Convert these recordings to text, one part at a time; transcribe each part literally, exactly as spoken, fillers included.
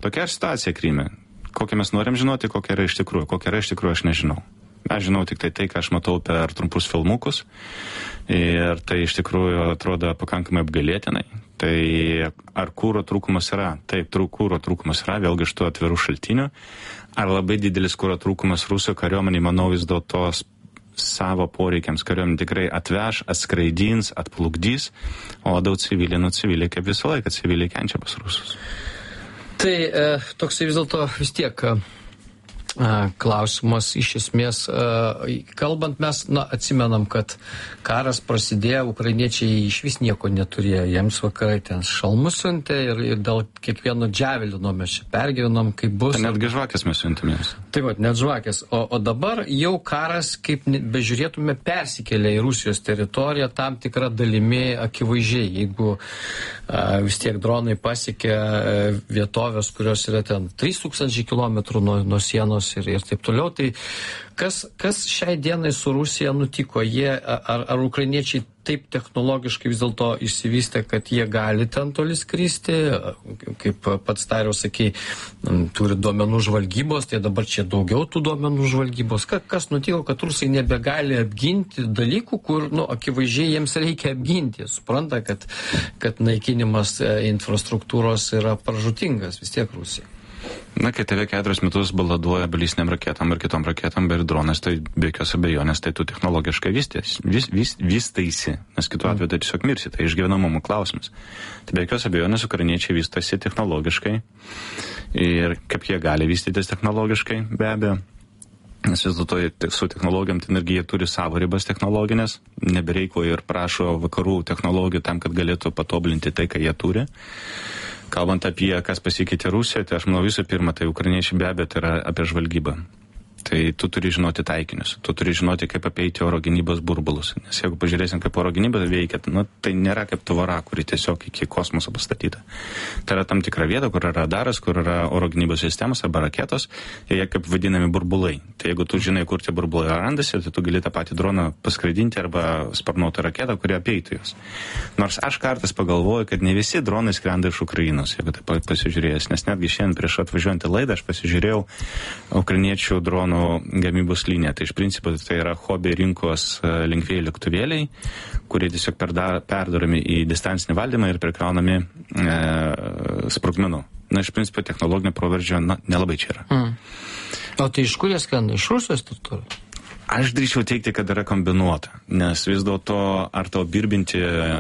tokia situacija Kryme. Kokią mes norim žinoti, kokia yra iš tikrųjų. Kokia yra iš tikrųjų, aš nežinau. Aš žinau tik tai tai, ką aš matau per trumpus filmukus. Ir tai iš tikrųjų atrodo pakankamai apgailėtinai. Tai ar kūro trūkumas yra? Taip, kūro trūkumas yra, vėlgi iš tų atvirų šaltinių. Ar labai didelis kūro trūkumas Rusų kariuomenė, manau, vis dėlto savo poreikiams kariuomenė tikrai atveš, atskraidins, atplukdys, o daug civiliai, nu civiliai kaip visą laiką, civiliai kenčia pas Rusus. Tai e, toksai vis dėlto vis tiek e, klausimas iš esmės, e, kalbant mes, na, atsimenam, kad karas prasidėjo, ukrainiečiai iš vis nieko neturėjo, jiems vakarai ten šalmus siuntė ir, ir dėl kiekvieno džiavelino mes čia pergyvenom, kaip bus. Tai netgi žvakės mes siuntėm jiems. Tai va, net žvakės. O, o dabar jau karas, kaip bežiūrėtume, persikėlė į Rusijos teritoriją tam tikrą dalimi akivaizdžiai. Jeigu a, vis tiek dronai pasiekė vietovės, kurios yra ten trys tūkstančiai kilometrų nuo, nuo sienos ir, ir taip toliau, tai kas, kas šiai dienai su Rusija nutiko? Jie, ar, ar ukrainiečiai taip technologiškai vis dėlto išsivystė, kad jie gali ten toli skristi, kaip pats Dariau sakei, turi duomenų žvalgybos, tai dabar čia daugiau tų duomenų žvalgybos. Ka, kas nutiko, kad rusai nebegali apginti dalykų, kur, nu, akivaizdžiai jiems reikia apginti. Supranta, kad, kad naikinimas infrastruktūros yra pražutingas vis tiek Rusija. Na, kai tave keturis metus baladuoja balistiniam raketam ir kitom raketam ir dronas, tai be jokios abejonės, tai tu technologiškai vystės, vis, vis, vystaisi, nes kitu atveju tai tiesiog mirsi, tai išgyvenamumo klausimas. Tai be jokios abejonės ukrainiečiai vystosi technologiškai ir kaip jie gali vystytis technologiškai, be abejo. Nes vis dėlto su technologijom ten irgi jie turi savo ribas technologinės, nebereiko ir prašo vakarų technologijų tam, kad galėtų patobulinti tai, ką jie turi. Kalbant apie, kas pasikeitė Rusijoje, tai aš manau visų pirma, tai ukrainiečiai be abejo tai yra apie žvalgybą. Tai tu turi žinoti taikinius, tu turi žinoti, kaip apeiti oro gynybos burbulus. Nes jeigu pažiūrėsim, kaip oro gynyba veikia, nu, tai nėra kaip tvora, kuri tiesiog iki kosmoso pastatyta. Tai yra tam tikra vieta, kur yra radaras, kur yra oro gynybos sistemos arba raketos, ir jie kaip vadinami burbulai. Tai jeigu tu žinai, kur tie burbulai randasi, tai tu gali tą patį droną paskraidinti arba sparnuoti raketą, kuri apeitų juos. Nors aš kartais pagalvoju, kad ne visi dronai skrenda iš Ukrainos, jeigu tai pasižiūrėjęs, nes netgi šiandien prieš atvažiuojant į laidą aš pasižiūrėjau ukrainiečių dronų gamybos linija. Tai iš principo tai yra hobby rinkos lengvieji lėktuvėliai, kurie tiesiog perdarami į distancinį valdymą ir prikraunami e, sprogmenų. Na, iš principo technologinio proveržio na, nelabai čia yra. Mm. O tai iš kur jie skrenda? Iš Rusijos teritorijos? Aš drįčiau teikti, kad yra kombinuota, nes vis dėlto ar to birbinti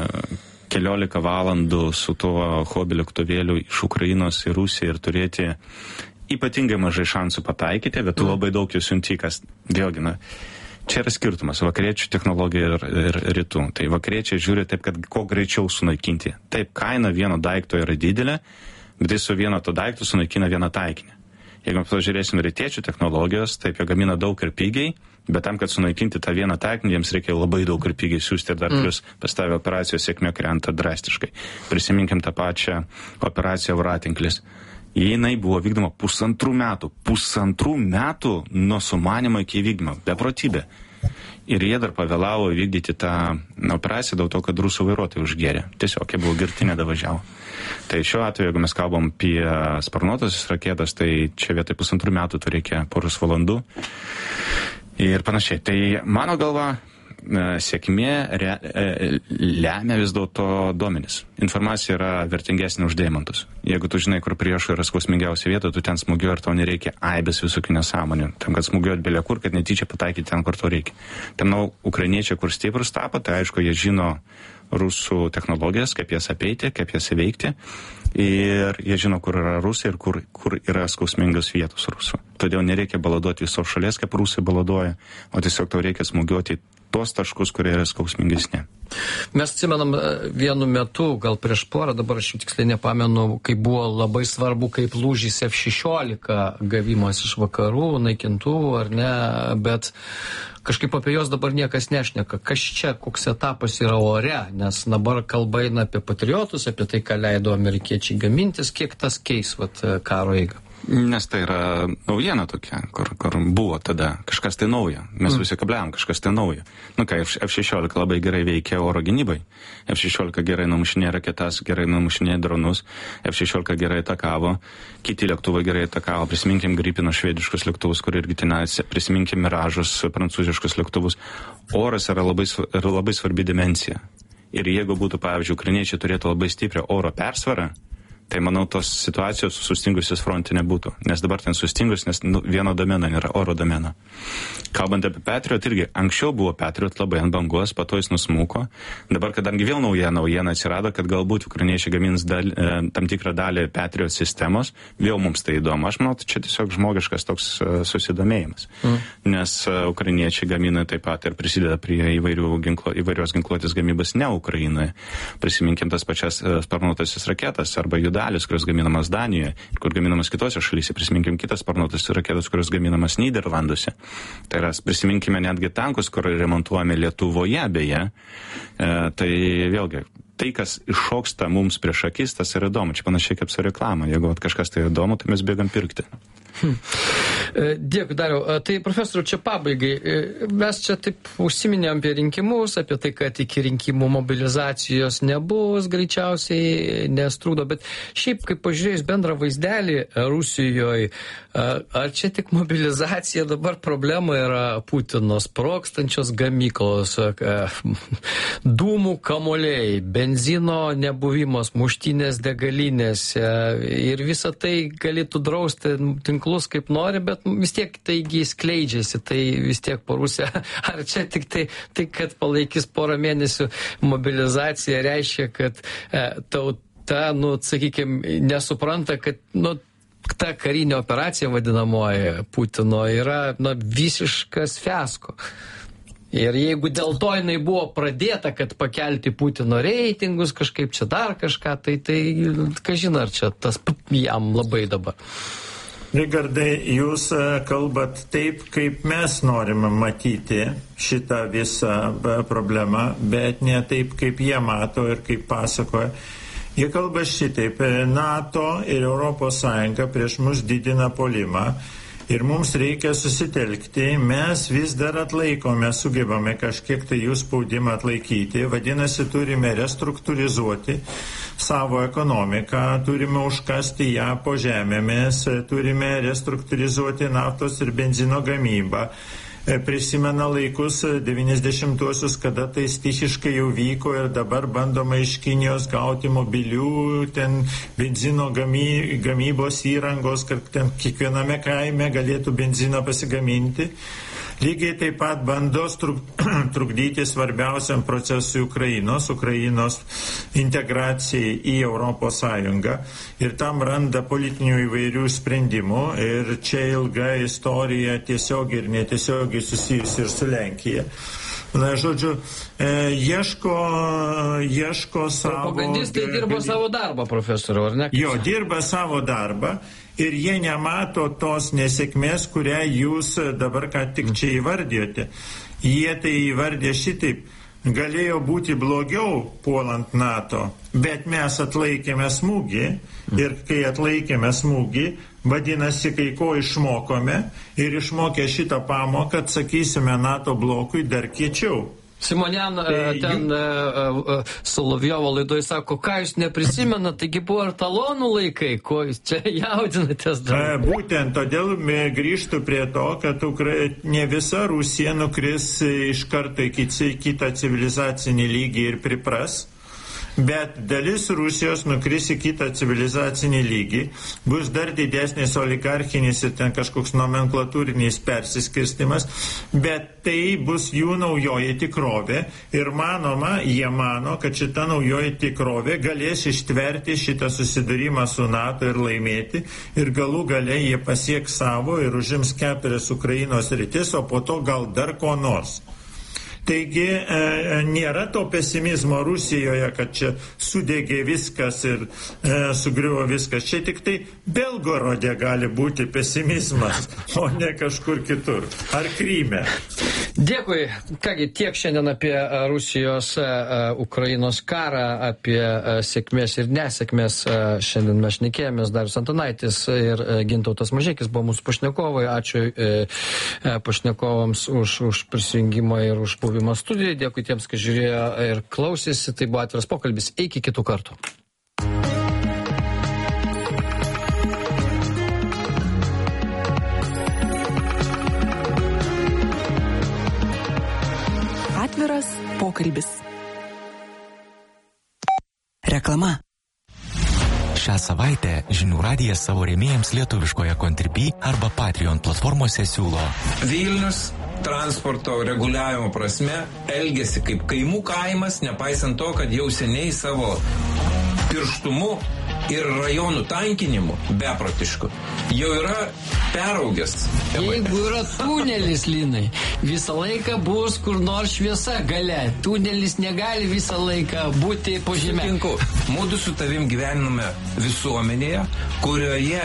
keliolika valandų su tuo hobby lėktuvėliu iš Ukrainos į Rusiją ir turėti ypatingai mažai šansų pataikyti, bet tu labai daug jų siunti, kas vėlgi, na, čia yra skirtumas, vakariečių technologija ir, ir rytų. Tai vakariečiai žiūri taip, kad kuo greičiau sunaikinti. Taip, kaina vieno daikto yra didelė, bet jis su vieno to daikto sunaikina vieną taikinį. Jeigu pažiūrėsim rytiečių technologijos, taip, jie gamina daug ir pigiai, bet tam, kad sunaikinti tą vieną taikinį, jiems reikia labai daug ir pigiai siūsti ir dar plus pastavę operacijos sėkmė krenta drastiškai. Prisiminkim tą pačią operaciją Voratinklis. Jinai buvo vykdoma pusantrų metų. Pusantrų metų nuo sumanimo iki vykdymo. Beprotybė. Ir jie dar pavėlavo vykdyti tą operaciją dėl to, kad rusų vairuotojai užgėrė. Tiesiog jie buvo girti, nedavažiavo. Tai šiuo atveju, jeigu mes kalbam apie sparnuotosios raketas, tai čia vietoj pusantrų metų to reikia poros valandų. Ir panašiai. Tai mano galva, sėkmė re, lemia vis dėlto duomenis. Informacija yra vertingesnė už deimantus. Jeigu tu žinai, kur priešų yra skausmingiausia vieta, tu ten smūgiuoji ir tau nereikia aibės visokių nesąmonių. Tam, kad smūgiuoti belia kur, kad netyčia pataikyti ten, kur to reikia. Tam, na, ukrainiečiai, kur stiprus tapo, tai aišku, jie žino rusų technologijas, kaip jas apeiti, kaip jas įveikti. Ir jie žino, kur yra rusai ir kur, kur yra skausmingas vietos rusų. Todėl nereikia baladuoti visos šalies, kaip rusai baladuoja, o tiesiog tau reikia smūgiuoti tos taškus, kurie yra skausmingesni. Mes atsimenam vienu metu, gal prieš porą, dabar aš jau tiksliai nepamenu, kai buvo labai svarbu, kaip lūžys F šešiolika gavimas iš vakarų, naikintuvų, ar ne, bet kažkaip apie jos dabar niekas nešneka. Kas čia, koks etapas yra ore, nes dabar kalba eina apie patriotus, apie tai, ką leido amerikiečiai gamintis, kiek tas keis vat, karo eigą. Nes tai yra naujiena tokia, kur, kur buvo tada kažkas tai nauja. Mes mm. visi kabliavom kažkas tai nauja. Nu ką, F šešiolika labai gerai veikia oro gynybai. F šešiolika gerai numušinė raketas, gerai numušinė dronus. F šešiolika gerai atakavo, kiti lėktuvai gerai atakavo. Prisiminkim Gripino švediškus lėktuvus, kur irgi tenais. Prisiminkim Miražus, prancūziškus lėktuvus. Oras yra labai, yra labai svarbi dimensija. Ir jeigu būtų, pavyzdžiui, ukrainiečiai turėtų labai stiprią oro persvarą, tai manau, tos situacijos sustingusios fronte nebūtų. Nes dabar ten sustingus, nes nu, vieno domeno nėra, oro domeno. Kalbant apie Patriot, irgi anksčiau buvo Patriot labai ant bangos, po to jis nusmuko. Dabar, kadangi vėl nauja naujiena atsirado, kad galbūt ukrainiečiai gamins dal, e, tam tikrą dalį Patriot sistemos, vėl mums tai įdomu. Aš manau, čia tiesiog žmogiškas toks e, susidomėjimas. Mm. Nes e, ukrainiečiai gamina taip pat ir prisideda prie įvairių ginklo, įvairios ginkluotės gamybos ne Ukrainoje. Prisiminkim tas pačias e, sparnuotasis raketas arba jų dalis, kurios gaminamas Danijoje, kur gaminamas kitose šalyse. Prisiminkim kitas sparnuotasis raketas, kurios gaminamas Nyderlanduose. Tai yra, prisiminkime netgi tankus, kur remontuojame Lietuvoje beje. E, tai vėlgi, tai, kas iššoksta mums prieš akis, tas yra įdomu. Čia panašiai kaip su reklama. Jeigu kažkas tai įdomu, tai mes bėgam pirkti. Hmm. Dėkui, Dariau. Tai profesoriu, čia pabaigai. Mes čia taip užsiminėm apie rinkimus, apie tai, kad iki rinkimų mobilizacijos nebus greičiausiai, nes trūkdo, bet šiaip, kaip pažiūrėjus bendrą vaizdelį Rusijoje, ar čia tik mobilizacija, dabar problema yra Putino sprogstančios gamyklos, dūmų kamuoliai, benzino nebuvimas, muštinės degalinės ir visą tai galėtų drausti tinklus kaip nori, bet vis tiek taigi skleidžiasi, tai vis tiek po Rusiją. Ar čia tik tai, tai kad palaikys porą mėnesių mobilizacija, reiškia, kad e, tauta, nu, sakykime, nesupranta, kad, nu, ta karinė operacija vadinamoji Putino yra, na, visiškas fiasko. Ir jeigu dėl to jinai buvo pradėta, kad pakelti Putino reitingus, kažkaip čia dar kažką, tai, tai kažin ar čia tas jam labai dabar. Richardai, jūs kalbat taip, kaip mes norime matyti šitą visą problemą, bet ne taip, kaip jie mato ir kaip pasakoja. Jie kalba šitaip, NATO ir Europos Sąjunga prieš mus didina puolimą ir mums reikia susitelkti, mes vis dar atlaikome, sugebame kažkiek tai jų spaudimą atlaikyti, vadinasi, turime restruktūrizuoti savo ekonomiką, turime užkasti ją po žemėmis, turime restruktūrizuoti naftos ir benzino gamybą. Prisimena laikus devyniasdešimtuosius, kada tai stichiškai jau vyko ir dabar bandoma iš Kinijos gauti mobilių ten benzino gamy, gamybos įrangos, kad ten kiekviename kaime galėtų benziną pasigaminti. Lygiai taip pat bando trukdyti svarbiausiam procesui Ukrainos, Ukrainos integracijai į Europos Sąjungą ir tam randa politinių įvairių sprendimų ir čia ilga istorija tiesiog ir netiesiogiai susijusi ir su Lenkija. Na, žodžiu, e, ieško, ieško savo... Propagandistai dirba savo darbą, profesoriau, ar ne? Jo, dirba savo darbą. Ir jie nemato tos nesėkmės, kurią jūs dabar ką tik čia įvardėjote. Jie tai įvardė šitaip. Galėjo būti blogiau puolant NATO, bet mes atlaikėme smūgį ir kai atlaikėme smūgį, vadinasi, kai ko išmokome ir išmokę šitą pamoką, atsakysime NATO blokui dar kiečiau. Simonian tai ten jų... Solovjovo laidoje sako, ką jūs neprisimena, taigi buvo ir talonų laikai, ko jūs čia jaudinatės dar. Būtent todėl grįžtų prie to, kad Ukra... ne visa Rusija nukris iš karto į kitą civilizacinį lygį ir pripras, bet dalis Rusijos nukris į kitą civilizacinį lygį, bus dar didesnis oligarchinis ir ten kažkoks nomenklatūrinis persiskirstimas, bet tai bus jų naujoji tikrovė ir manoma, jie mano, kad šita naujoji tikrovė galės ištverti šitą susidūrimą su NATO ir laimėti ir galų gale jie pasieks savo ir užims keturias Ukrainos rytis, o po to gal dar ko nors. Taigi e, nėra to pesimizmo Rusijoje, kad čia sudegė viskas ir e, sugriuvo viskas. Čia tik tai Belgorodė gali būti pesimizmas, o ne kažkur kitur. Ar Kryme. Dėkui. Kągi, tiek šiandien apie Rusijos, Ukrainos karą, apie sėkmės ir nesėkmės. Šiandien mes šnekėjomės, Darius Antanaitis ir Gintautas Mažeikis buvo mūsų pašnekovai. Ačiū pašnekovams už, už prisijungimą ir už buvimą studijai. Dėkui tiems, kas žiūrėjo ir klausėsi. Tai buvo atviras pokalbis. Iki kitų kartų. Atviras pokalbis. Reklama. Šią savaitę Žinių radijas savo rėmėjams lietuviškoje Contribui arba Patreon platformose siūlo. Vilnius transporto reguliavimo prasme elgesi kaip kaimų kaimas, nepaisant to, kad jau seniai savo pirštumu ir rajonų tankinimu beprotišku jau yra peraugęs. Jeigu yra tunelis, Linai, visą laiką bus kur nors šviesa gale. Tunelis negali visą laiką būti po žeme. Sutinku. Mūdu su tavim gyvename visuomenėje, kurioje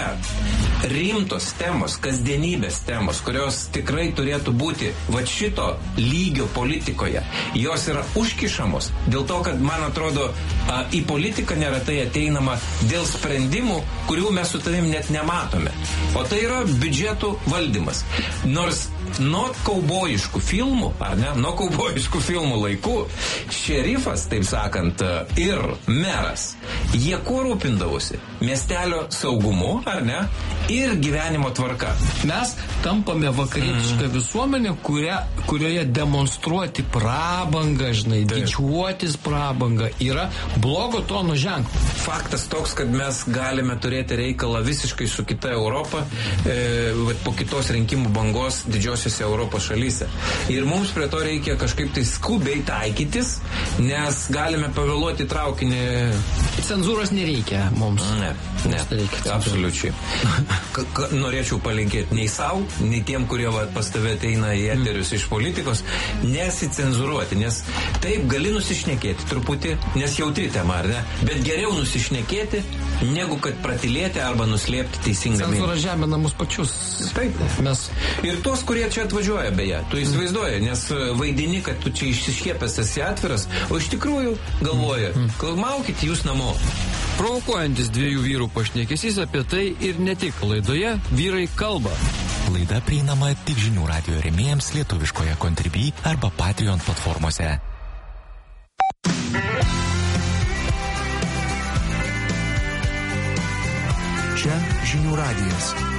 rimtos temos, kasdienybės temos, kurios tikrai turėtų būti va šito lygio politikoje, jos yra užkišamos dėl to, kad, man atrodo, a, į politiką neretai ateinama dėl sprendimų, kurių mes su tavim net nematome. O tai yra biudžetų valdymas. Nors nuo kaubojiškų filmų, ar ne, nuo kaubojiškų filmų laikų, šerifas, taip sakant, ir meras, jie kuo rūpindavosi? Miestelio saugumu, ar ne, ir gyvenimo tvarka. Mes tampame vakarietišką mm. visuomenę, kuria, kurioje demonstruoti prabangą, žinai, didžiuotis prabangą yra blogo tono ženklas. Faktas toks, kad mes galime turėti reikalą visiškai su kita Europa e, po kitos rinkimų bangos didžiosiuose Europos šalyse. Ir mums prie to reikia kažkaip tai skubiai taikytis, nes galime pavėluoti traukinį. Cenzūros nereikia mums. Ne, ne, absoliučiai. K- k- norėčiau palinkėti nei savo, nei tiem, kurie va, pas tave ateina į eterius mm. iš politikos, nesicenzūruoti, nes taip gali nusišnekėti truputį, nes jautri tema, ar ne? Bet geriau nusišnekėti, negu kad pratilėti arba nuslėpti teisingą mintį. Cenzūra žemina mus pačius. Taip. Mes... Ir tuos, kurie čia atvažiuoja, beje, tu įsivaizduoji, nes vaidini, kad tu čia išsiškėpęs esi atviras, o iš tikrųjų galvoja, kalmaukit jūs namo. Provokuojantis dviejų vyrų pašnekesys apie tai ir ne tik laidoje Vyrai kalba. Laida prieinama tik Žinių radijo rėmėjams lietuviškoje Contribui arba Patreon platformose. Čia Žinių radijas.